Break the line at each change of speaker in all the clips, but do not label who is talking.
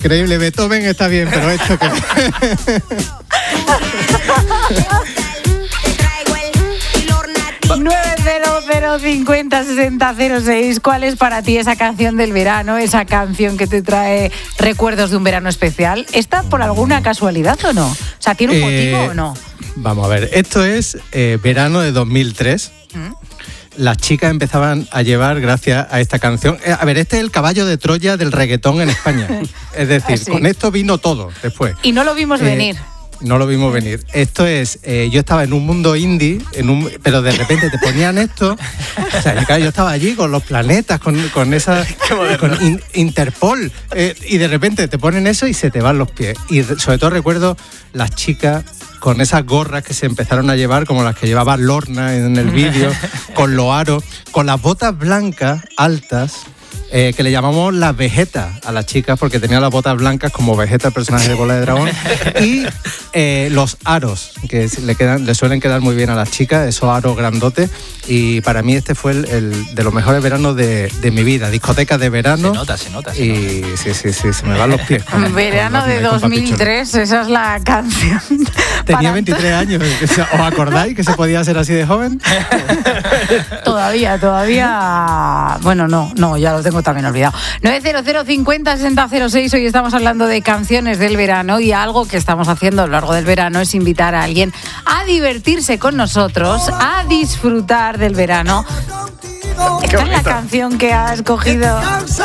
Increíble, Beethoven está bien, pero esto que...
900506006. ¿Cuál es para ti esa canción del verano? Esa canción que te trae recuerdos de un verano especial. ¿Está por alguna casualidad o no? O sea, ¿tiene un motivo o no?
Vamos a ver, esto es verano de 2003. Las chicas empezaban a llevar, gracias a esta canción... a ver, este es el caballo de Troya del reggaetón en España. Es decir, con esto vino todo después.
Y no lo vimos venir.
No lo vimos venir. Esto es, yo estaba en un mundo indie, pero de repente te ponían esto. O sea, claro, yo estaba allí con los planetas, con Interpol, y de repente te ponen eso y se te van los pies. Y sobre todo recuerdo las chicas con esas gorras que se empezaron a llevar, como las que llevaba Lorna en el vídeo, con los aros, con las botas blancas altas. Que le llamamos las Vegeta a las chicas porque tenían las botas blancas como Vegeta, el personaje de Bola de Dragón, y los aros que le suelen quedar muy bien a las chicas, esos aros grandotes, y para mí este fue el de los mejores veranos de mi vida, discotecas de verano.
Se nota.
Sí, se me van los pies.
Verano de 2003, esa es la canción.
Tenía 23 años, ¿os acordáis que se podía ser así de joven?
Todavía, bueno, no, ya lo tengo también olvidado. 900506006. Hoy estamos hablando de canciones del verano y algo que estamos haciendo a lo largo del verano es invitar a alguien a divertirse con nosotros, a disfrutar del verano. Esta es la canción que ha escogido.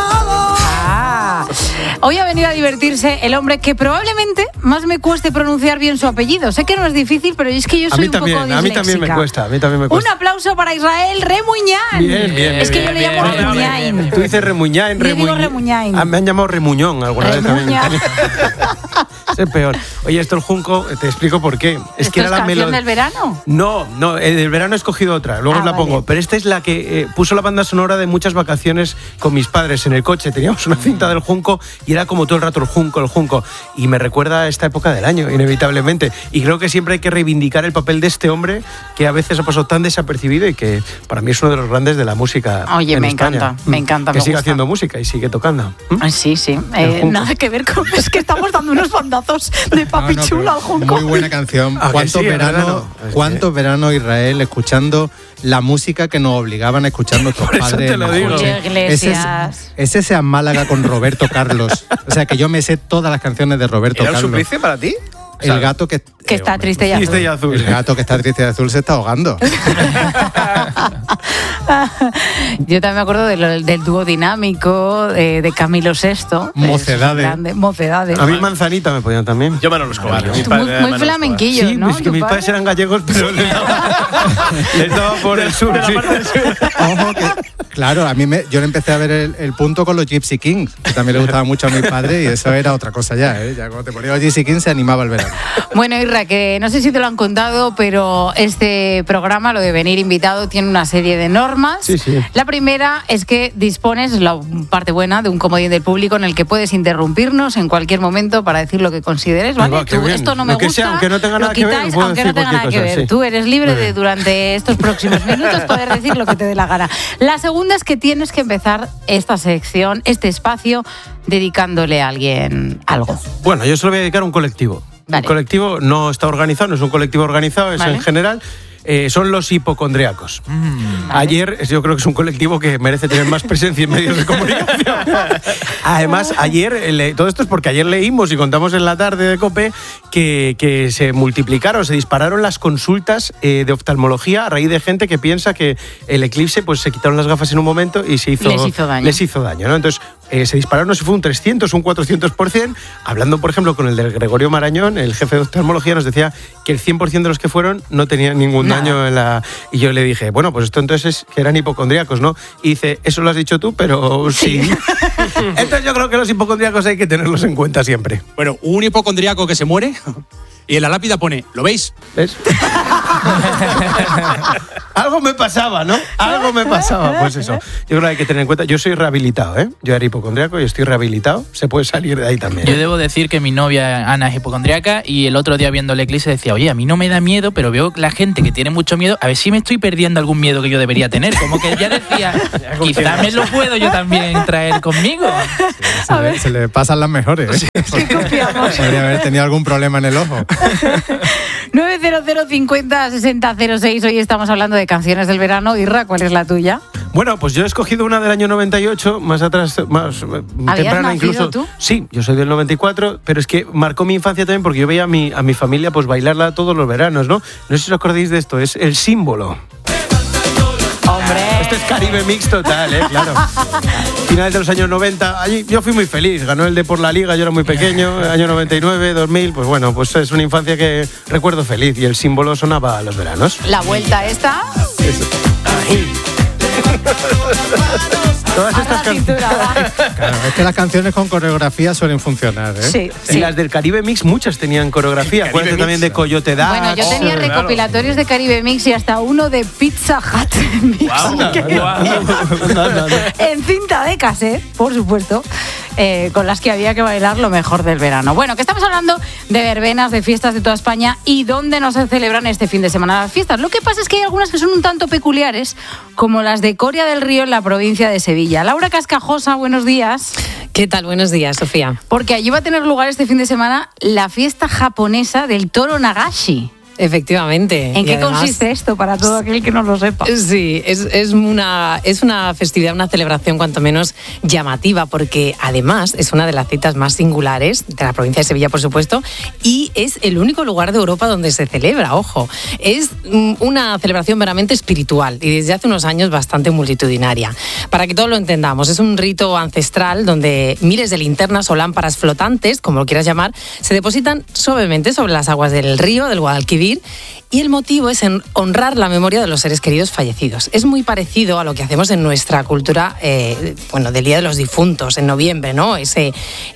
Hoy ha venido a divertirse el hombre que probablemente más me cueste pronunciar bien su apellido. Sé que no es difícil, pero es que yo soy un poco disléxica.
A mí también me cuesta.
Un aplauso para Israel Remuñán.
Bien.
Es que yo le llamo Remuñán.
Tú dices Remuñán.
Yo digo Remuñán.
Me han llamado Remuñón alguna vez también. Es peor. Oye, esto el junco, te explico por qué.
Es que era la canción del verano.
No, el del verano he escogido otra, luego os la pongo. Pero esta es la que puso la banda sonora de muchas vacaciones con mis padres en el coche. Teníamos una cinta del junco y era como todo el rato el junco. Y me recuerda a esta época del año, inevitablemente. Y creo que siempre hay que reivindicar el papel de este hombre que a veces ha pasado tan desapercibido y que para mí es uno de los grandes de la música.
Oye,
en
me
España.
encanta.
Que sigue haciendo música y sigue tocando.
Sí. Nada que ver con... Es que estamos dando unos bandazos de papi chulo al junco.
Muy buena canción. ¿Cuántos veranos Israel escuchando la música que nos obligaban a escuchar nuestros padres?
Te lo digo.
Ese sea Málaga con Roberto Carlos. O sea, que yo me sé todas las canciones de Roberto Carlos.
¿Era un suplicio para ti?
El gato que
está triste y azul.
El gato que está triste y azul se está ahogando.
Yo también me acuerdo del dúo dinámico de Camilo VI. Mocedades.
A mí Manzanita me ponían también.
Yo Manolo Escobar.
Muy flamenquillo,
sí,
¿no?
Es que mis padres eran gallegos, pero les daba por el sur.
Ojo que, claro, yo le empecé a ver el punto con los Gypsy Kings, que también le gustaba mucho a mis padres, y eso era otra cosa ya, ¿eh? Ya cuando te ponía los Gypsy Kings se animaba el verano.
Bueno, Irra, que no sé si te lo han contado, pero este programa, lo de venir invitado, tiene una serie de normas.
Sí.
La primera es que dispones, la parte buena, de un comodín del público en el que puedes interrumpirnos en cualquier momento para decir lo que consideres, ¿vale?
Esto no me gusta, sea, aunque no tenga nada que ver,
aunque no tenga nada que ver. Tú eres libre de, durante estos próximos minutos, poder decir lo que te dé la gana. La segunda es que tienes que empezar esta sección, este espacio, dedicándole a alguien algo.
Bueno, yo se lo voy a dedicar a un colectivo. Vale. El colectivo no está organizado, no es un colectivo organizado, es en general. Son los hipocondriacos. Vale. Ayer, yo creo que es un colectivo que merece tener más presencia en medios de comunicación. Además, ayer, todo esto es porque ayer leímos y contamos en la tarde de COPE que se multiplicaron, se dispararon las consultas de oftalmología a raíz de gente que piensa que el eclipse, pues se quitaron las gafas en un momento y les hizo daño, ¿no? Entonces, se dispararon, no sé si fue un 300 o un 400%. Hablando, por ejemplo, con el de Gregorio Marañón, el jefe de oftalmología, nos decía que el 100% de los que fueron no tenían ningún daño en la... Y yo le dije, bueno, pues esto entonces es que eran hipocondríacos, ¿no? Y dice, eso lo has dicho tú, pero sí. Entonces yo creo que los hipocondríacos hay que tenerlos en cuenta siempre.
Bueno, un hipocondríaco que se muere y en la lápida pone, ¿lo veis?
¿Ves? Algo me pasaba, ¿no? Algo me pasaba. Pues eso. Yo creo que hay que tener en cuenta. Yo soy rehabilitado, ¿eh? Yo era hipocondríaco y estoy rehabilitado. Se puede salir de ahí también.
Yo debo decir que mi novia Ana es hipocondríaca y el otro día viendo el eclipse decía, oye, a mí no me da miedo, pero veo la gente que tiene mucho miedo, a ver si me estoy perdiendo algún miedo que yo debería tener. Como que ya decía, quizá me lo puedo yo también traer conmigo.
Se le pasan las mejores, ¿eh?
¿Qué copiamos?
Podría haber tenido algún problema en el ojo.
900 50 60 06. Hoy estamos hablando de canciones del verano. Irra, ¿cuál es la tuya?
Bueno, pues yo he escogido una del año 98, más atrás, más temprana incluso.
¿Tú?
Sí, yo soy del 94, pero es que marcó mi infancia también porque yo veía a mi familia pues bailarla todos los veranos, ¿no? No sé si os acordáis de esto, es El Símbolo.
¡Hombre!
Este es Caribe Mix total, claro. Finales de los años 90, allí yo fui muy feliz, ganó el Depor la Liga, yo era muy pequeño, año 99, 2000, pues bueno, pues es una infancia que recuerdo feliz y El Símbolo sonaba a los veranos.
La vuelta esta.
Eso. Ahí. Todas estas canciones.
Claro, es que las canciones con coreografía suelen funcionar, ¿eh?
Sí,
Y las del Caribe Mix, muchas tenían coreografía. Acuérdate también de Coyote Dax.
Bueno, yo tenía recopilatorios de Caribe Mix y hasta uno de Pizza Hut Mix. En cinta de cassette, por supuesto, con las que había que bailar lo mejor del verano. Bueno, que estamos hablando de verbenas, de fiestas de toda España y dónde no se celebran este fin de semana las fiestas. Lo que pasa es que hay algunas que son un tanto peculiares, como las de Coria del Río en la provincia de Sevilla. Laura Cascajosa, buenos días.
¿Qué tal? Buenos días, Sofía.
Porque allí va a tener lugar este fin de semana la fiesta japonesa del toro Nagashi.
Efectivamente.
¿En qué consiste esto para todo aquel que no lo sepa?
Sí, es una festividad, una celebración cuanto menos llamativa, porque además es una de las citas más singulares de la provincia de Sevilla, por supuesto, y es el único lugar de Europa donde se celebra, ojo. Es una celebración meramente espiritual y desde hace unos años bastante multitudinaria. Para que todos lo entendamos, es un rito ancestral donde miles de linternas o lámparas flotantes, como lo quieras llamar, se depositan suavemente sobre las aguas del río, del Guadalquivir, y el motivo es honrar la memoria de los seres queridos fallecidos. Es muy parecido a lo que hacemos en nuestra cultura, del Día de los Difuntos, en noviembre, ¿no? Ese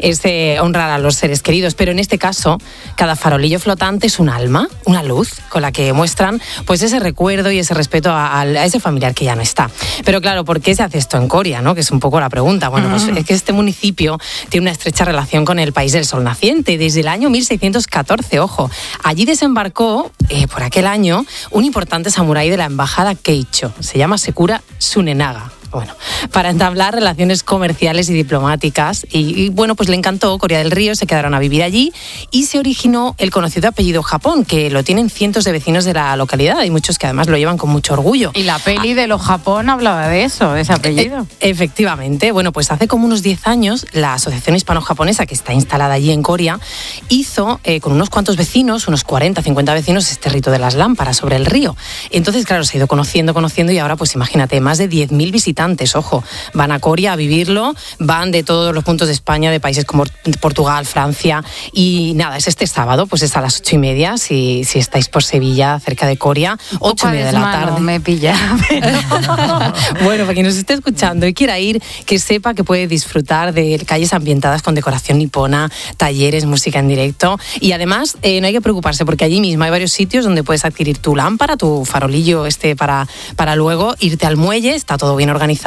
honrar a los seres queridos, pero en este caso, cada farolillo flotante es un alma, una luz, con la que muestran pues ese recuerdo y ese respeto a ese familiar que ya no está. Pero claro, ¿por qué se hace esto en Coria, no? Que es un poco la pregunta. Bueno, pues es que este municipio tiene una estrecha relación con el país del sol naciente, desde el año 1614, ojo. Allí desembarcó por aquel año un importante samurái de la embajada Keicho, se llama Sekura Tsunenaga. Bueno, para entablar relaciones comerciales y diplomáticas. Y bueno, pues le encantó Coria del Río, se quedaron a vivir allí y se originó el conocido apellido Japón, que lo tienen cientos de vecinos de la localidad y muchos que además lo llevan con mucho orgullo.
Y la peli de los Japón hablaba de eso, de ese apellido.
Efectivamente. Bueno, pues hace como unos 10 años la Asociación Hispano-Japonesa, que está instalada allí en Coria, hizo con unos cuantos vecinos, unos 40, 50 vecinos, este rito de las lámparas sobre el río. Entonces, claro, se ha ido conociendo y ahora, pues imagínate, más de 10.000 visitantes, ojo, van a Coria a vivirlo, van de todos los puntos de España, de países como Portugal, Francia, y nada, es este sábado, pues es a las 8:30, si estáis por Sevilla, cerca de Coria, 8:30 de la tarde.
Me pilla.
Bueno, para quien nos esté escuchando y quiera ir, que sepa que puede disfrutar de calles ambientadas con decoración nipona, talleres, música en directo, y además no hay que preocuparse porque allí mismo hay varios sitios donde puedes adquirir tu lámpara, tu farolillo para luego irte al muelle, está todo bien organizado,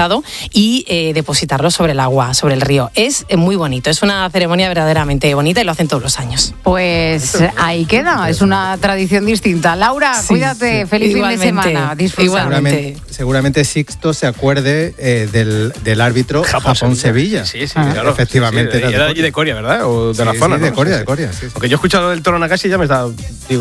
y depositarlo sobre el agua, sobre el río. Es muy bonito, es una ceremonia verdaderamente bonita y lo hacen todos los años.
Pues ahí queda, es una tradición distinta. Laura, sí, cuídate, sí. Feliz fin de semana. Disfruta.
Seguramente Sixto se acuerde del árbitro Japón-Sevilla.
Sí, claro.
Efectivamente.
Sí, era de allí de Coria, ¿verdad? O de la zona.
Sí,
¿no?
de Coria. Sí.
Porque yo he escuchado del toro Nagashi y ya me estaba... Digo,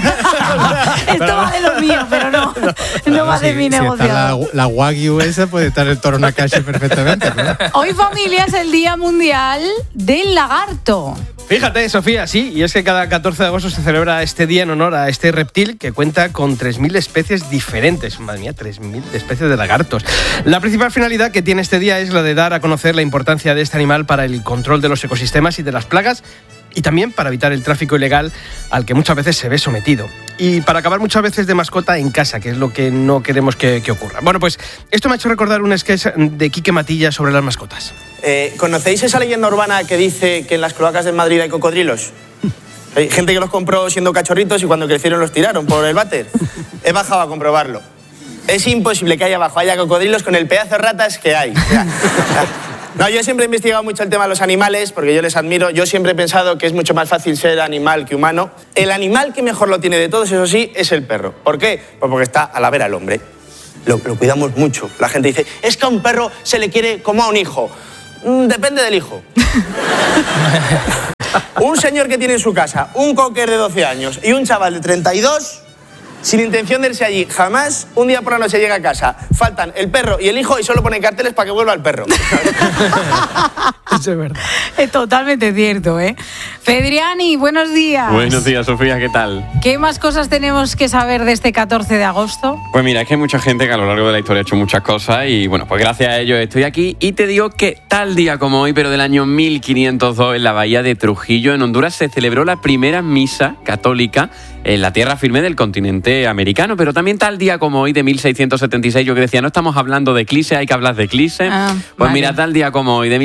esto va de lo mío, pero no va de mi negocio.
La Wagyu esa puede estar el toro Nagashi perfectamente, ¿no?
Hoy, familia, es el Día Mundial del Lagarto.
Fíjate, Sofía, sí, y es que cada 14 de agosto se celebra este día en honor a este reptil que cuenta con 3.000 especies diferentes. Madre mía, 3.000 especies de lagartos. La principal finalidad que tiene este día es la de dar a conocer la importancia de este animal para el control de los ecosistemas y de las plagas, y también para evitar el tráfico ilegal al que muchas veces se ve sometido. Y para acabar muchas veces de mascota en casa, que es lo que no queremos que ocurra. Bueno, pues esto me ha hecho recordar un sketch de Quique Matilla sobre las mascotas.
¿Conocéis esa leyenda urbana que dice que en las cloacas de Madrid hay cocodrilos? Hay gente que los compró siendo cachorritos y cuando crecieron los tiraron por el váter. He bajado a comprobarlo. Es imposible que allá abajo haya cocodrilos con el pedazo de ratas que hay. No, yo siempre he investigado mucho el tema de los animales porque yo les admiro. Yo siempre he pensado que es mucho más fácil ser animal que humano. El animal que mejor lo tiene de todos, eso sí, es el perro. ¿Por qué? Pues porque está a la vera al hombre. Lo cuidamos mucho. La gente dice, es que a un perro se le quiere como a un hijo. Depende del hijo. Un señor que tiene en su casa un cocker de 12 años y un chaval de 32... sin intención de irse allí, jamás un día por la noche llega a casa, faltan el perro y el hijo y solo ponen carteles para que vuelva el perro.
Eso es verdad.
Es totalmente cierto, ¿eh? Fedriani, buenos días.
Buenos días, Sofía, ¿qué tal?
¿Qué más cosas tenemos que saber de este 14 de agosto?
Pues mira, es que hay mucha gente que a lo largo de la historia ha hecho muchas cosas y bueno, pues gracias a ello estoy aquí y te digo que tal día como hoy, pero del año 1502, en la bahía de Trujillo, en Honduras, se celebró la primera misa católica en la tierra firme del continente americano, pero también tal día como hoy de 1676, yo que decía, no estamos hablando de eclipse, hay que hablar de eclipse. Pues vale. Mira, tal día como hoy de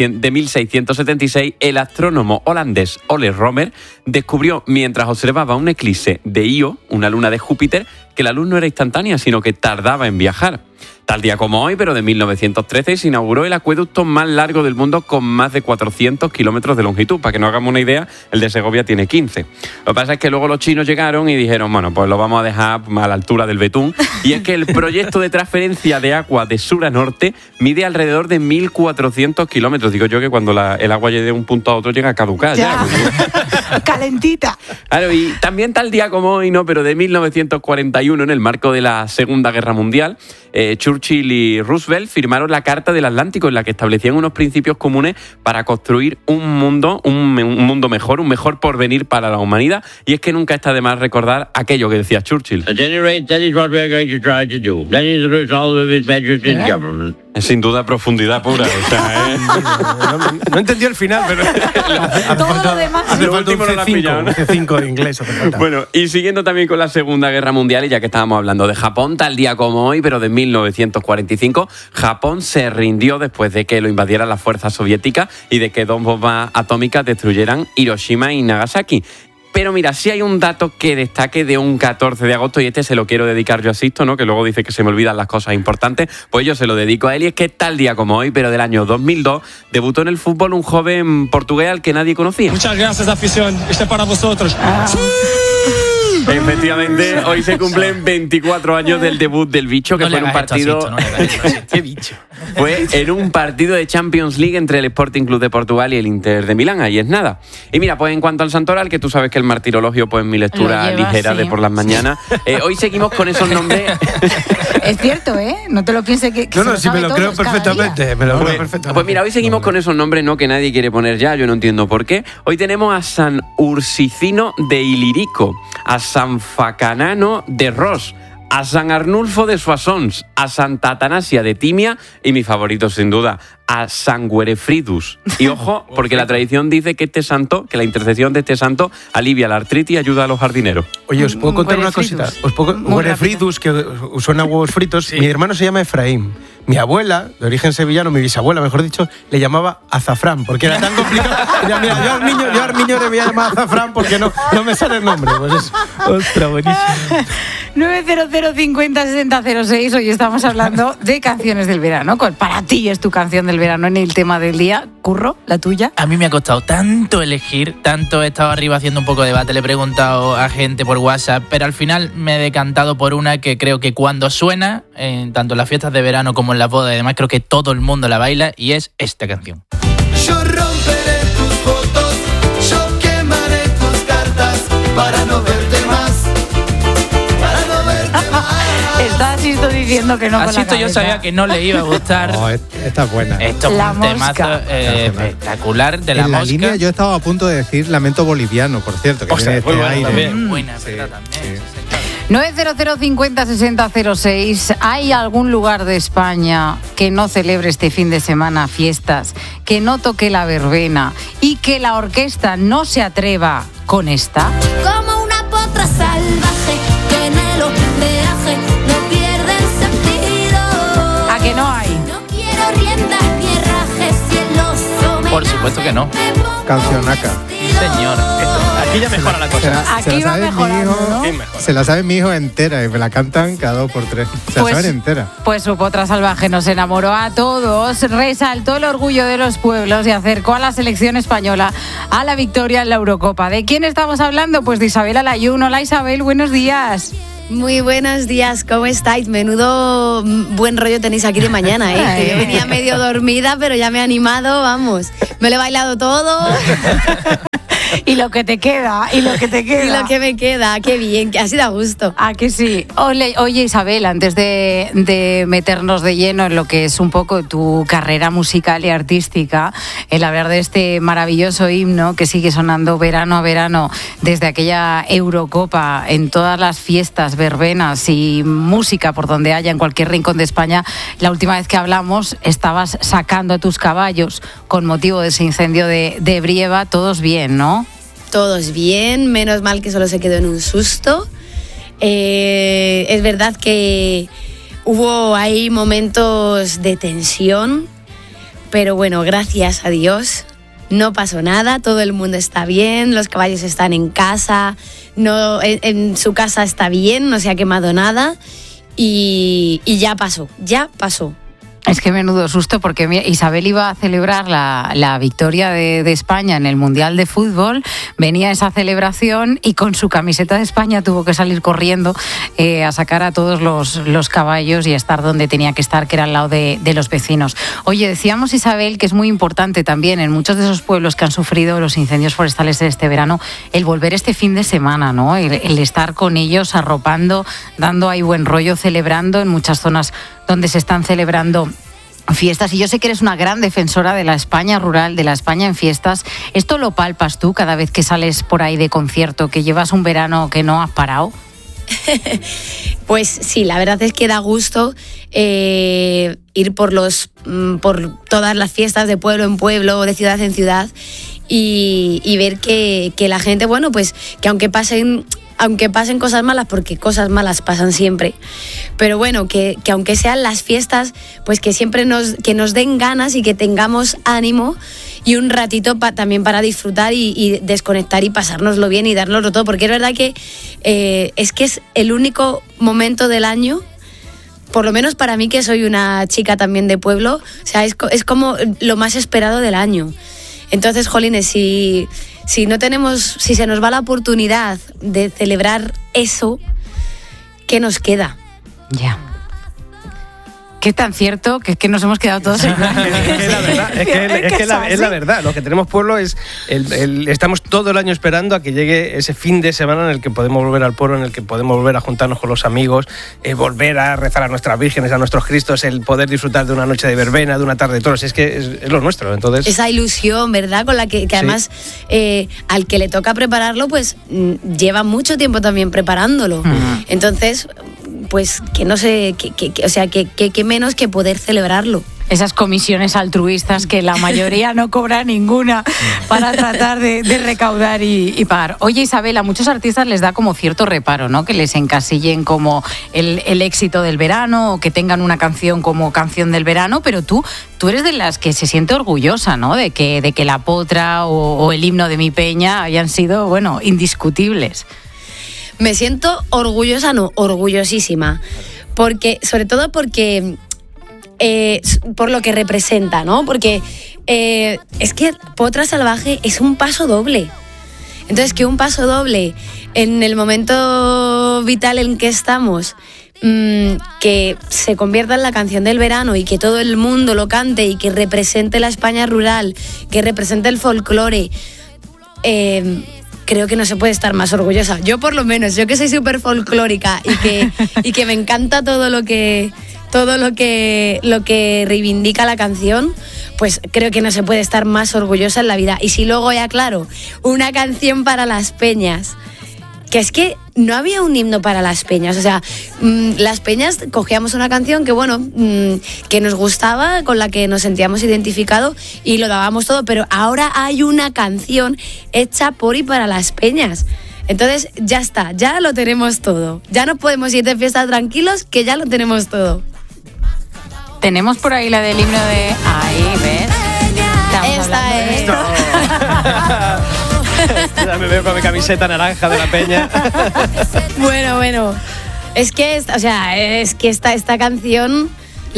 1676, el astrónomo holandés Ole Romer descubrió, mientras observaba un eclipse de Io, una luna de Júpiter, que la luz no era instantánea, sino que tardaba en viajar. Tal día como hoy, pero de 1913, se inauguró el acueducto más largo del mundo con más de 400 kilómetros de longitud. Para que nos hagamos una idea, el de Segovia tiene 15. Lo que pasa es que luego los chinos llegaron y dijeron, bueno, pues lo vamos a dejar a la altura del betún. Y es que el proyecto de transferencia de agua de sur a norte mide alrededor de 1.400 kilómetros. Digo yo que cuando el agua llegue de un punto a otro llega a caducar. Ya.
Calentita.
Claro, y también tal día como hoy, no, pero de 1941, en el marco de la Segunda Guerra Mundial, Churchill y Roosevelt firmaron la Carta del Atlántico, en la que establecían unos principios comunes para construir un mundo mejor, un mejor porvenir para la humanidad. Y es que nunca está de más recordar aquello que decía Churchill.
At any rate, that is what we are going to try to do. That is the result of its measures in government.
Es sin duda profundidad pura. O sea,
no entendió el final, pero
todo lo demás.
Hace falta un C5 de inglés.
Bueno, y siguiendo también con la Segunda Guerra Mundial, y ya que estábamos hablando de Japón, tal día como hoy, pero de 1945, Japón se rindió después de que lo invadieran las fuerzas soviéticas y de que 2 bombas atómicas destruyeran Hiroshima y Nagasaki. Pero mira, sí hay un dato que destaque de un 14 de agosto, y este se lo quiero dedicar yo a Sisto, ¿no? Que luego dice que se me olvidan las cosas importantes. Pues yo se lo dedico a él, y es que tal día como hoy, pero del año 2002, debutó en el fútbol un joven portugués al que nadie conocía.
Muchas gracias, afición. Este es para vosotros.
Efectivamente, hoy se cumplen 24 años del debut del bicho, que fue en un partido.
¿Qué bicho?
Fue en un partido de Champions League entre el Sporting Club de Portugal y el Inter de Milán. Ahí es nada. Y mira, pues en cuanto al santoral, que tú sabes que el martirologio, pues mi lectura ligera de por las mañanas. Hoy seguimos con esos nombres.
Es cierto, ¿eh? No te lo pienses que
no, sí, me lo creo perfectamente.
Pues mira, hoy seguimos con esos nombres, ¿no? Que nadie quiere poner ya, yo no entiendo por qué. Hoy tenemos a San Ursicino de Ilirico, a San Facanano de Ros, a San Arnulfo de Soissons, a Santa Atanasia de Timia y mi favorito sin duda, a San Guerefridus. Y ojo, porque la tradición dice que la intercesión de este santo alivia la artritis y ayuda a los jardineros.
Oye, os puedo contar una cosita. Guerefridus, que suena a huevos fritos. Sí. Mi hermano se llama Efraín. Mi abuela, de origen sevillano, mi bisabuela, mejor dicho, le llamaba azafrán, porque era tan complicado. Mira, yo al niño le voy a llamar azafrán porque no me sale el nombre. Pues eso. Ostras, buenísimo.
900506006. Hoy estamos hablando de canciones del verano. Para ti es tu canción del verano en el tema del día. Curro, la tuya.
A mí me ha costado tanto elegir, tanto he estado arriba haciendo un poco de debate, le he preguntado a gente por WhatsApp, pero al final me he decantado por una que creo que cuando suena, tanto en las fiestas de verano como en las bodas y demás, creo que todo el mundo la baila, y es esta canción.
Yo romperé tus fotos, yo quemaré tus cartas para no verte más.
Está Sisto diciendo que no.
A Sisto yo sabía que no le iba a gustar.
No, esta es buena.
Esto es un temazo espectacular de la mosca.
En la línea yo estaba a punto de decir Lamento Boliviano, por cierto, que tiene este aire.
También. Buena, ¿verdad? También.
900506006. ¿Hay algún lugar de España que no celebre este fin de semana fiestas, que no toque la verbena y que la orquesta no se atreva con esta?
Como una potra salvaje que en el oleaje no pierde el sentido.
¿A que no hay?
No quiero riendas ni herrajes y el oso me
Por supuesto que no.
Cancionaca.
Sí, señor.
Aquí ya mejora la cosa.
Aquí va mejorando, ¿no?
Se la sabe mi hijo entera y me la cantan cada 2 por 3. Se la saben entera.
Pues su potra salvaje nos enamoró a todos, resaltó el orgullo de los pueblos y acercó a la selección española a la victoria en la Eurocopa. ¿De quién estamos hablando? Pues de Isabel Alayún. Hola Isabel, buenos días.
Muy buenos días, ¿cómo estáis? Menudo buen rollo tenéis aquí de mañana, ¿eh? Que yo venía medio dormida, pero ya me he animado, vamos. Me lo he bailado todo.
Y lo que te queda.
Y lo que me queda, qué bien, que así da gusto.
Ah, que sí. Oye, Isabel, antes de meternos de lleno en lo que es un poco tu carrera musical y artística, el hablar de este maravilloso himno que sigue sonando verano a verano desde aquella Eurocopa en todas las fiestas, verbenas y música por donde haya en cualquier rincón de España, la última vez que hablamos estabas sacando a tus caballos con motivo de ese incendio de Brieva. Todos bien, ¿no?
Todos bien, menos mal que solo se quedó en un susto. Es verdad que hubo ahí momentos de tensión, pero bueno, gracias a Dios no pasó nada, todo el mundo está bien, los caballos están en casa, no, en su casa está bien, no se ha quemado nada y ya pasó.
Es que menudo susto, porque Isabel iba a celebrar la victoria de España en el Mundial de Fútbol, venía esa celebración y con su camiseta de España tuvo que salir corriendo a sacar a todos los caballos y a estar donde tenía que estar, que era al lado de los vecinos. Oye, decíamos, Isabel, que es muy importante también en muchos de esos pueblos que han sufrido los incendios forestales este verano, el volver este fin de semana, ¿no? El estar con ellos, arropando, dando ahí buen rollo, celebrando en muchas zonas donde se están celebrando fiestas. Y yo sé que eres una gran defensora de la España rural, de la España en fiestas. ¿Esto lo palpas tú cada vez que sales por ahí de concierto, que llevas un verano que no has parado?
Pues sí, la verdad es que da gusto ir por todas las fiestas de pueblo en pueblo, de ciudad en ciudad y ver que la gente, bueno, pues que aunque pasen cosas malas, porque cosas malas pasan siempre, pero bueno, que aunque sean las fiestas, pues que siempre nos den ganas y que tengamos ánimo y un ratito también para disfrutar y desconectar y pasárnoslo bien y dárnoslo todo, porque es verdad que es el único momento del año, por lo menos para mí, que soy una chica también de pueblo, o sea, es como lo más esperado del año. Entonces, jolines, si se nos va la oportunidad de celebrar eso, ¿qué nos queda?
Ya. Qué tan cierto que es que nos hemos quedado todos en blanco.
Es la verdad. Lo que tenemos pueblo es estamos todo el año esperando a que llegue ese fin de semana en el que podemos volver al pueblo, en el que podemos volver a juntarnos con los amigos, volver a rezar a nuestras vírgenes, a nuestros cristos, el poder disfrutar de una noche de verbena, de una tarde de toros. Es que es lo nuestro. Entonces,
esa ilusión, ¿verdad? Con la que además al que le toca prepararlo, pues lleva mucho tiempo también preparándolo. Entonces, pues que no sé, que menos que poder celebrarlo.
Esas comisiones altruistas que la mayoría no cobra ninguna para tratar de recaudar y pagar. Oye, Isabel, a muchos artistas les da como cierto reparo, ¿no? Que les encasillen como el éxito del verano o que tengan una canción como canción del verano, pero tú eres de las que se siente orgullosa, ¿no? De que La Potra o el himno de Mi Peña hayan sido, bueno, indiscutibles.
Me siento orgullosa, no, orgullosísima. Sobre todo porque por lo que representa, ¿no? Porque es que Potra Salvaje es un paso doble. Entonces, que un paso doble en el momento vital en que estamos, que se convierta en la canción del verano y que todo el mundo lo cante y que represente la España rural, que represente el folclore, creo que no se puede estar más orgullosa. Yo por lo menos, yo que soy súper folclórica y que me encanta todo lo que reivindica la canción, pues creo que no se puede estar más orgullosa en la vida. Y si luego ya, claro, una canción para las peñas, que es que no había un himno para las peñas, o sea, las peñas cogíamos una canción que, bueno, que nos gustaba, con la que nos sentíamos identificados y lo dábamos todo, pero ahora hay una canción hecha por y para las peñas. Entonces ya está, ya lo tenemos todo. Ya nos podemos ir de fiesta tranquilos, que ya lo tenemos todo.
Tenemos por ahí la del himno de... Ahí, ¿ves?
Esta es.
Ya me veo con mi camiseta naranja de la peña.
Bueno. Es que esta canción...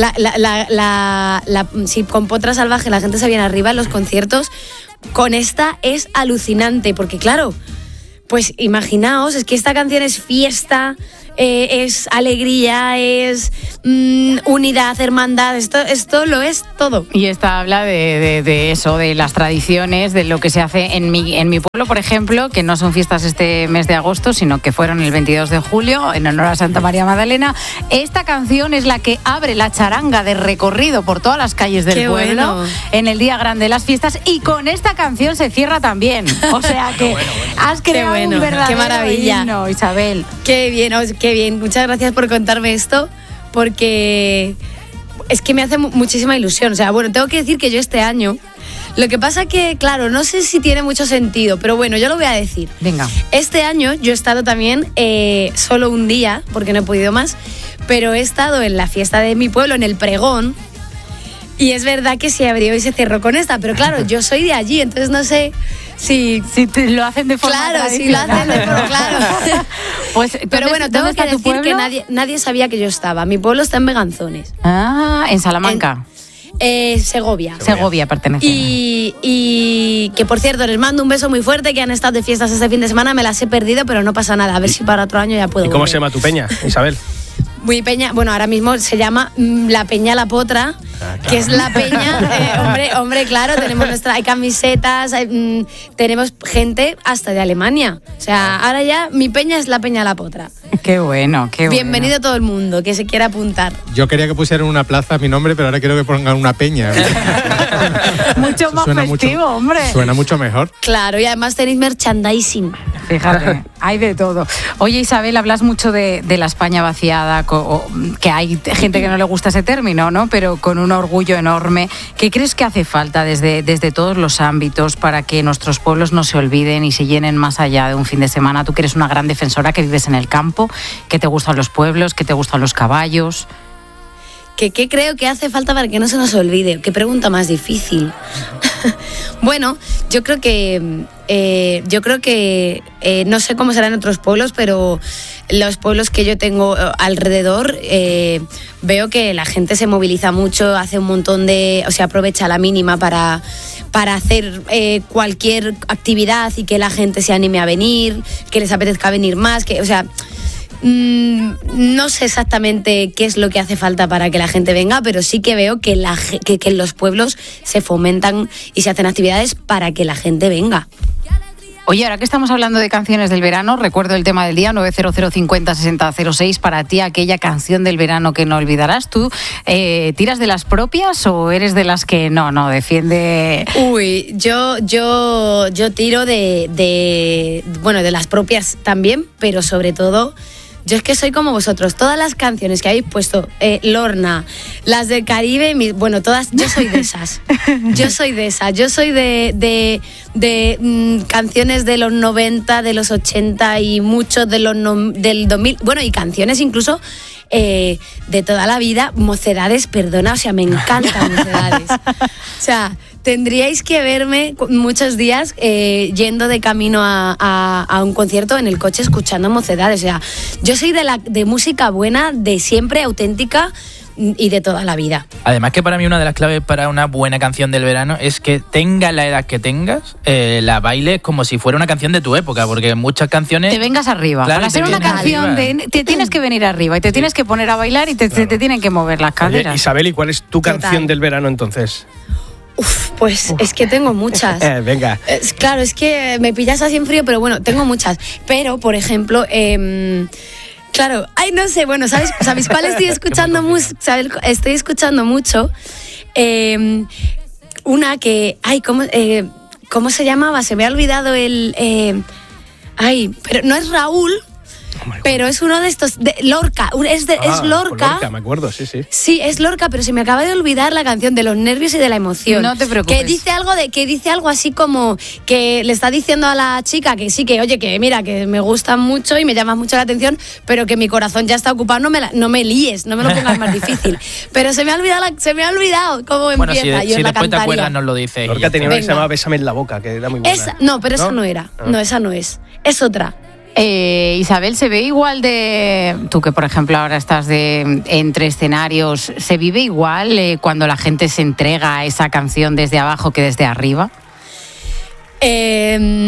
si con Potra Salvaje la gente se viene arriba en los conciertos, con esta es alucinante, porque claro, pues imaginaos, es que esta canción es fiesta, es alegría, es unidad, hermandad, esto lo es todo.
Y esta habla de eso, de las tradiciones, de lo que se hace en mi pueblo, por ejemplo, que no son fiestas este mes de agosto, sino que fueron el 22 de julio, en honor a Santa María Magdalena. Esta canción es la que abre la charanga de recorrido por todas las calles del pueblo, bueno, en el día grande de las fiestas, y con esta canción se cierra también. O sea que has creado un verdadero
qué maravilla,
himno, Isabel.
Qué bien. Muchas gracias por contarme esto, porque es que me hace muchísima ilusión. O sea, bueno, tengo que decir que yo este año, lo que pasa que, claro, no sé si tiene mucho sentido, pero bueno, yo lo voy a decir.
Venga.
Este año yo he estado también solo un día, porque no he podido más, pero he estado en la fiesta de mi pueblo, en el pregón, y es verdad que se abrió y se cerró con esta, pero claro, yo soy de allí, entonces no sé si
lo hacen de forma
claro, si lo hacen de forma claro.
Pues,
pero bueno, tengo que decir que nadie sabía que yo estaba. Mi pueblo está en Beganzones.
Ah, en Salamanca.
Segovia
pertenece.
Y que, por cierto, les mando un beso muy fuerte, que han estado de fiestas este fin de semana, me las he perdido, pero no pasa nada, a ver si para otro año ya puedo.
¿Y cómo
volver.
se llama tu peña, Isabel?
Muy peña, bueno, ahora mismo se llama La Peña La Potra, claro, que es la peña, hombre, claro, hay camisetas, tenemos gente hasta de Alemania. O sea, ahora ya mi peña es La Peña La Potra.
Qué bueno, qué bueno.
Bienvenido todo el mundo que se quiera apuntar.
Yo quería que pusieran una plaza a mi nombre, pero ahora quiero que pongan una peña.
Mucho más festivo, hombre.
Suena mucho mejor.
Claro, y además tenéis merchandising.
Fíjate, hay de todo. Oye, Isabel, hablas mucho de la España vaciada, que hay gente que no le gusta ese término, ¿no? Pero con un orgullo enorme. ¿Qué crees que hace falta desde todos los ámbitos para que nuestros pueblos no se olviden y se llenen más allá de un fin de semana? Tú que eres una gran defensora, que vives en el campo, que te gustan los pueblos, que te gustan los caballos.
¿Qué creo que hace falta para que no se nos olvide? ¿Qué pregunta más difícil? Bueno, yo creo que no sé cómo será en otros pueblos, pero los pueblos que yo tengo alrededor, veo que la gente se moviliza mucho, hace un montón aprovecha la mínima para hacer cualquier actividad y que la gente se anime a venir, que les apetezca venir más, no sé exactamente qué es lo que hace falta para que la gente venga, pero sí que veo que en los pueblos se fomentan y se hacen actividades para que la gente venga.
Oye, ahora que estamos hablando de canciones del verano, recuerdo el tema del día, 900506006, para ti aquella canción del verano que no olvidarás. ¿Tú tiras de las propias o eres de las que no defiende?
Uy, yo tiro de las propias también, pero sobre todo, yo es que soy como vosotros. Todas las canciones que habéis puesto, Lorna, las del Caribe, todas, yo soy de esas. Yo soy de canciones de los 90, de los 80 y muchos del 2000. Bueno, y canciones incluso de toda la vida. Mocedades, perdona, me encantan Mocedades. O sea, tendríais que verme muchos días yendo de camino a un concierto en el coche escuchando Mocedades. O sea, yo soy de música buena, de siempre, auténtica y de toda la vida.
Además que para mí una de las claves para una buena canción del verano es que tengas la edad que tengas, la bailes como si fuera una canción de tu época, porque muchas canciones...
Te vengas arriba.
Claro,
para ser una canción te tienes que venir arriba y te tienes que poner a bailar y te tienen que mover las caderas.
Oye, Isabel, ¿y cuál es tu canción del verano entonces?
Es que tengo muchas.
Venga.
Claro, es que me pillas así en frío, pero bueno, tengo muchas. Pero, por ejemplo, claro, no sé, ¿sabéis cuál estoy escuchando? Estoy escuchando mucho. Una que, ¿cómo se llamaba? Se me ha olvidado pero no es Raúl. Pero es uno de estos, Lorca, es Lorca.
Lorca, me acuerdo, sí.
Sí, es Lorca, pero se me acaba de olvidar la canción de los nervios y de la emoción.
No te preocupes.
Que dice algo así como que le está diciendo a la chica que sí, que oye, que mira, que me gusta mucho y me llama mucho la atención, pero que mi corazón ya está ocupado, no me líes, no me lo pongas más difícil. Pero se me ha olvidado cómo empieza.
Si después te acuerdas nos lo dices.
Lorca tenía una que se llamaba Bésame en la boca, que era muy buena.
Esa no era. No, esa no es. Es otra.
Isabel, ¿se ve igual tú que por ejemplo ahora estás entre escenarios, se vive igual cuando la gente se entrega a esa canción desde abajo que desde arriba?
Yo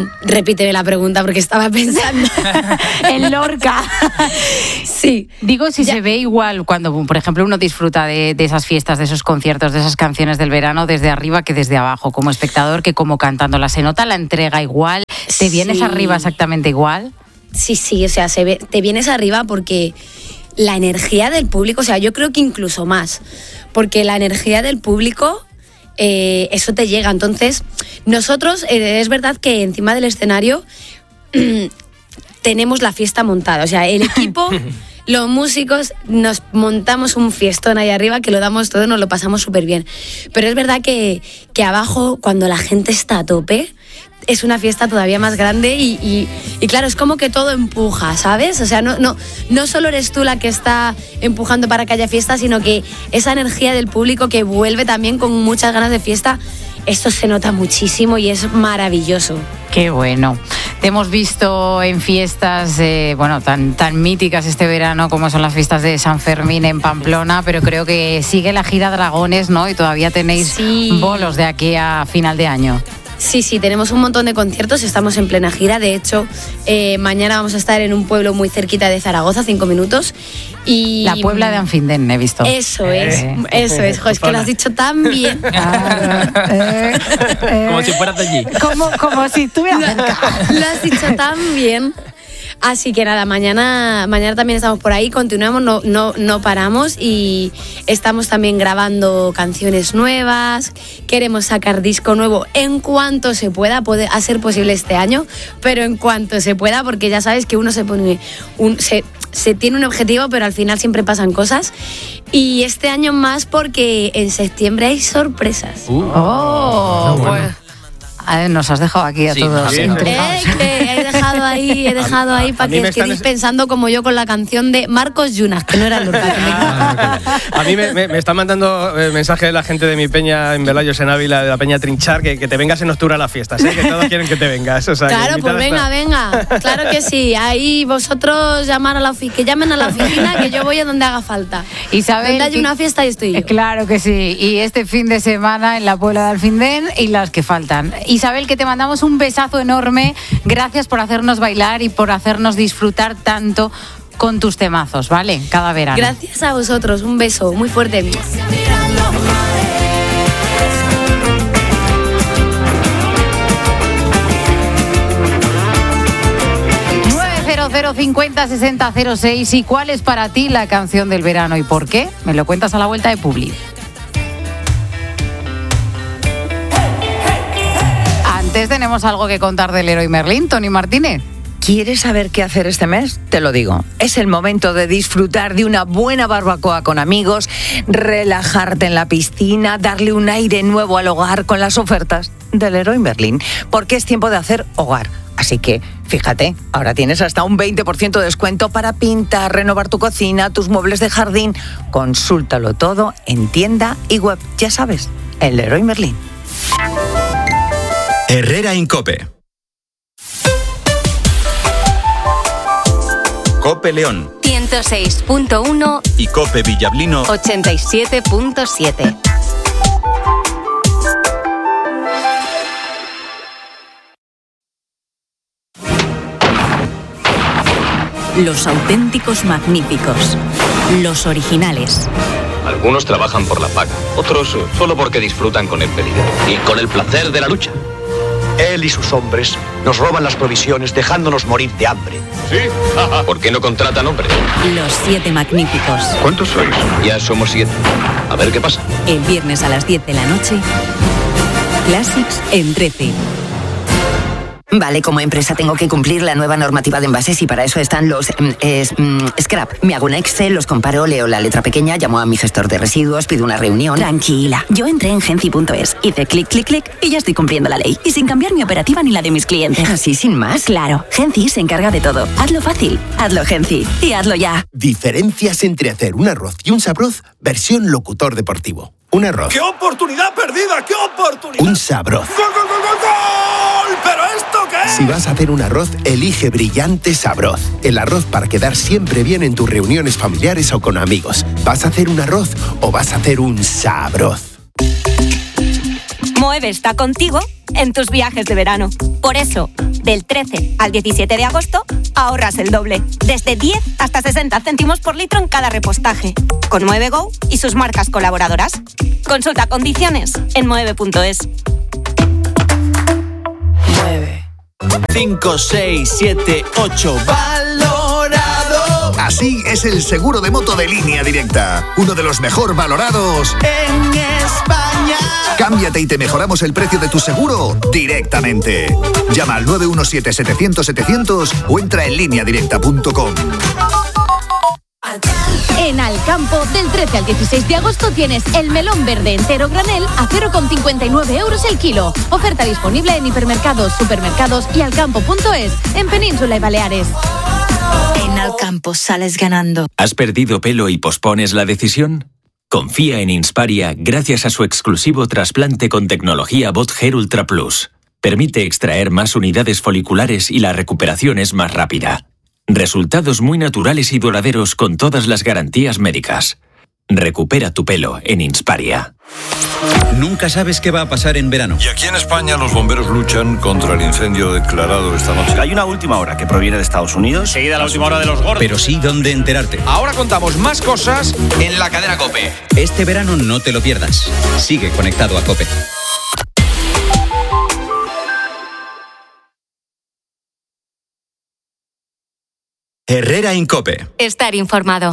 Repíteme la pregunta porque estaba pensando.
En Lorca.
Sí.
Digo, si se ve igual cuando, por ejemplo, uno disfruta de esas fiestas, de esos conciertos, de esas canciones del verano desde arriba que desde abajo, como espectador que como cantándola. ¿Se nota la entrega igual? ¿Te vienes arriba exactamente igual?
Sí, o sea, te vienes arriba porque la energía del público, o sea, yo creo que incluso más, porque la energía del público, eso te llega. Entonces, nosotros, es verdad que encima del escenario tenemos la fiesta montada, o sea, el equipo... Los músicos nos montamos un fiestón ahí arriba que lo damos todo, nos lo pasamos súper bien. Pero es verdad que abajo, cuando la gente está a tope, es una fiesta todavía más grande y claro, es como que todo empuja, ¿sabes? O sea, no solo eres tú la que está empujando para que haya fiesta, sino que esa energía del público que vuelve también con muchas ganas de fiesta, esto se nota muchísimo y es maravilloso.
Qué bueno. Te hemos visto en fiestas tan míticas este verano como son las fiestas de San Fermín en Pamplona, pero creo que sigue la gira Dragones, ¿no? Y todavía tenéis bolos de aquí a final de año.
Sí, tenemos un montón de conciertos, estamos en plena gira. De hecho, mañana vamos a estar en un pueblo muy cerquita de Zaragoza, 5 minutos. Y
la Puebla de Anfindén, he visto.
Eso es. Jo, es que lo has dicho tan bien.
Como si fueras de allí.
Como si estuvieras cerca.
Lo has dicho tan bien. Así que nada, mañana también estamos por ahí, continuamos, no paramos y estamos también grabando canciones nuevas, queremos sacar disco nuevo en cuanto se pueda, puede ser posible este año, pero en cuanto se pueda, porque ya sabes que uno se pone se tiene un objetivo, pero al final siempre pasan cosas. Y este año más porque en septiembre hay sorpresas.
Pues... nos has dejado aquí a todos.
Que he dejado ahí para que quedéis pensando como yo con la canción de Marcos Yunas, que no era Lorca.
A mí me están mandando mensajes de la gente de mi peña en Velayos, en Ávila, de la peña Trinchar, que te vengas en octubre a las fiestas, que todos quieren que te vengas. O sea,
claro, pues venga. Claro que sí. Ahí vosotros que llamen a la oficina, que yo voy a donde haga falta.
Isabel,
donde haya una fiesta y estoy yo.
Claro que sí. Y este fin de semana en la Puebla de Alfindén y las que faltan. Isabel, que te mandamos un besazo enorme. Gracias por hacernos bailar y por hacernos disfrutar tanto con tus temazos, ¿vale? Cada verano.
Gracias a vosotros. Un beso muy fuerte.
50 60 06. ¿Y cuál es para ti la canción del verano y por qué? Me lo cuentas a la vuelta de Publi. Antes tenemos algo que contar del Leroy Merlin, Tony Martínez.
¿Quieres saber qué hacer este mes? Te lo digo. Es el momento de disfrutar de una buena barbacoa con amigos, relajarte en la piscina, darle un aire nuevo al hogar con las ofertas del Leroy Merlin, porque es tiempo de hacer hogar. Así que, fíjate, ahora tienes hasta un 20% de descuento para pintar, renovar tu cocina, tus muebles de jardín. Consúltalo todo en tienda y web. Ya sabes, el Leroy Merlin.
Herrera Incope. Cope León
106.1
y Cope Villablino
87.7. Los auténticos magníficos, los originales.
Algunos trabajan por la paga, otros solo porque disfrutan con el peligro y con el placer de la lucha.
Él y sus hombres nos roban las provisiones dejándonos morir de hambre.
¿Sí? ¿Por qué no contratan hombres?
Los 7 magníficos.
¿Cuántos sois? Ya somos 7. A ver qué pasa.
El viernes a las 10 de la noche, Classics en 13.
Vale, como empresa tengo que cumplir la nueva normativa de envases y para eso están los scrap. Me hago un Excel, los comparo, leo la letra pequeña, llamo a mi gestor de residuos, pido una reunión.
Tranquila, yo entré en Genci.es, hice clic, clic, clic y ya estoy cumpliendo la ley. Y sin cambiar mi operativa ni la de mis clientes.
¿Así sin más?
Claro, Genci se encarga de todo. Hazlo fácil, hazlo Genci y hazlo ya.
Diferencias entre hacer un arroz y un sabroz, versión locutor deportivo. Un arroz.
¡Qué oportunidad perdida! ¡Qué oportunidad!
Un sabroz.
¡Gol, gol, gol, gol, gol! ¿Pero esto qué es?
Si vas a hacer un arroz, elige Brillante Sabroz. El arroz para quedar siempre bien en tus reuniones familiares o con amigos. ¿Vas a hacer un arroz o vas a hacer un sabroz?
Moeve está contigo en tus viajes de verano. Por eso,
Del 13 al 17 de agosto, ahorras el doble. Desde 10 hasta 60 céntimos por litro en cada repostaje. Con Mueve Go y sus marcas colaboradoras. Consulta condiciones en mueve.es.
5, 6, 7, 8. ¡Valorado!
Así es el seguro de moto de Línea Directa. Uno de los mejor valorados
en España.
Cámbiate y te mejoramos el precio de tu seguro directamente. Llama al 917-700-700 o entra en lineadirecta.com.
En Alcampo, del 13 al 16 de agosto tienes el melón verde entero granel a 0,59 euros el kilo. Oferta disponible en hipermercados, supermercados y alcampo.es, en Península y Baleares.
En Alcampo sales ganando.
¿Has perdido pelo y pospones la decisión? Confía en Insparia gracias a su exclusivo trasplante con tecnología BotHair Ultra Plus. Permite extraer más unidades foliculares y la recuperación es más rápida. Resultados muy naturales y duraderos con todas las garantías médicas. Recupera tu pelo en Insparia.
Nunca sabes qué va a pasar en verano.
Y aquí en España los bomberos luchan contra el incendio declarado esta noche.
Hay una última hora que proviene de Estados Unidos.
Seguida la última hora de los gordos.
Pero sí dónde enterarte.
Ahora contamos más cosas en la cadena COPE.
Este verano no te lo pierdas. Sigue conectado a COPE. Herrera en COPE.
Estar informado.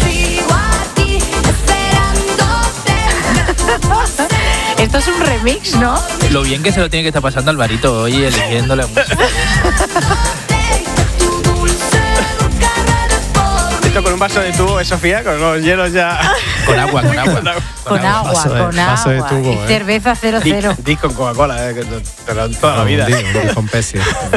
Esto es un remix, ¿no?
Lo bien que se lo tiene que estar pasando Alvarito hoy eligiendo la música.
Esto con un vaso de tubo, Sofía, con los hielos ya.
Con agua.
Con agua.
Vaso de tubo,
Y cerveza 00.
Dick con Coca-Cola, que te lo dan toda la vida.
Con Pepsi.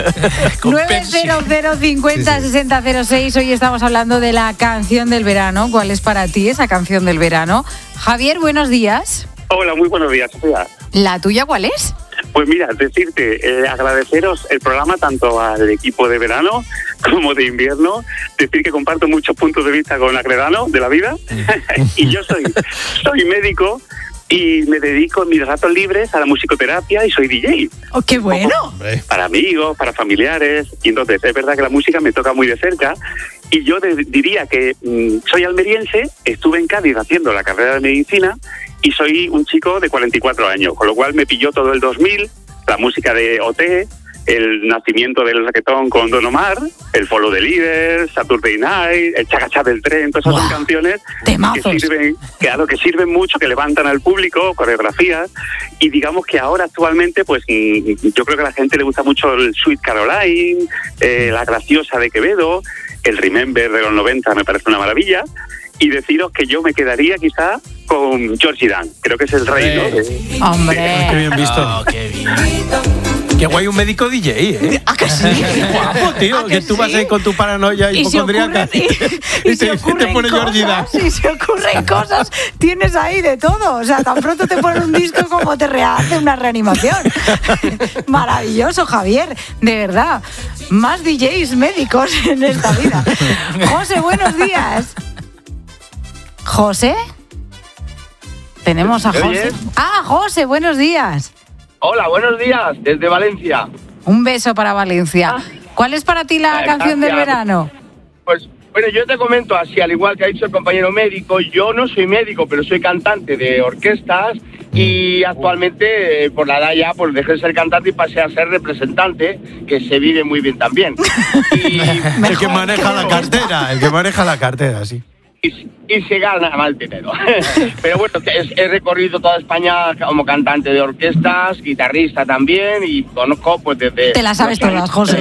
900506006. Hoy estamos hablando de la canción del verano. ¿Cuál es para ti esa canción del verano? Javier, buenos días.
Hola, muy buenos días, Sofía.
¿La tuya cuál es?
Pues mira, decirte, agradeceros el programa tanto al equipo de verano como de invierno, decir que comparto muchos puntos de vista con Acredano de la vida y yo soy médico y me dedico en mis ratos libres a la musicoterapia y soy DJ.
¡Oh, qué bueno!
Para amigos, para familiares, y entonces es verdad que la música me toca muy de cerca y yo diría que soy almeriense, estuve en Cádiz haciendo la carrera de medicina y soy un chico de 44 años, con lo cual me pilló todo el 2000, la música de OT, el nacimiento del reggaetón con Don Omar, el Follow the Leader, Saturday Night, el Chacachá del Tren, todas esas son canciones que sirven mucho, que levantan al público, coreografías, y digamos que ahora actualmente, pues yo creo que a la gente le gusta mucho el Sweet Caroline, la Graciosa de Quevedo, el Remember de los 90 me parece una maravilla, y deciros que yo me quedaría quizá con Georgie Dan, creo que es el rey, ¿no?
¡Hombre!
Qué bien visto.
¡Qué bien!
Qué guay un médico DJ, ¿eh?
¿A que sí?
Qué guapo, tío. Que tú vas ahí con tu paranoia hipocondríaca y te pone Georgie Dan.
Y se ocurren cosas. Tienes ahí de todo. O sea, tan pronto te ponen un disco como te hace una reanimación. Maravilloso, Javier. De verdad. Más DJs médicos en esta vida. José, buenos días. ¿José? Tenemos a José. José, buenos días.
Hola, buenos días, desde Valencia.
Un beso para Valencia. ¿Cuál es para ti la canción del verano?
Pues, bueno, yo te comento así, al igual que ha dicho el compañero médico, yo no soy médico, pero soy cantante de orquestas y actualmente, por la edad ya, pues dejé de ser cantante y pasé a ser representante, que se vive muy bien también.
El que maneja la cartera, sí.
Y se gana mal dinero. Pero bueno, he recorrido toda España como cantante de orquestas, guitarrista también, y conozco pues desde...
Te la sabes todas, José.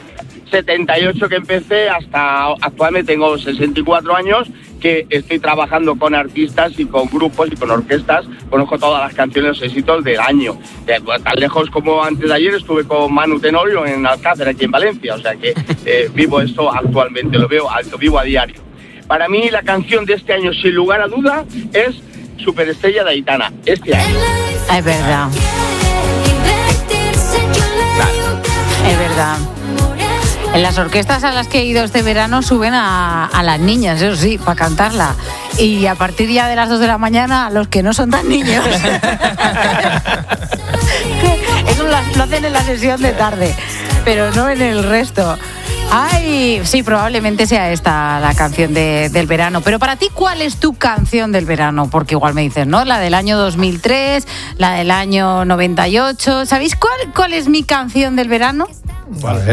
78 que empecé hasta actualmente tengo 64 años, que estoy trabajando con artistas y con grupos y con orquestas. Conozco todas las canciones, los éxitos del año. Tan lejos como antes de ayer estuve con Manu Tenorio en Alcácer, aquí en Valencia. O sea que vivo esto actualmente, lo vivo a diario. Para mí la canción de este año, sin lugar a duda, es Superestrella de Aitana. Este año.
Es verdad. Es verdad. En las orquestas a las que he ido este verano suben a las niñas, eso sí, para cantarla. Y a partir ya de las 2 de la mañana a los que no son tan niños. Eso lo hacen en la sesión de tarde. pero no en el resto. Ay, sí, probablemente sea esta la canción del verano. Pero para ti, ¿cuál es tu canción del verano? Porque igual me dices, ¿no? La del año 2003, la del año 98. ¿Sabéis cuál es mi canción del verano?
¿Cuál es?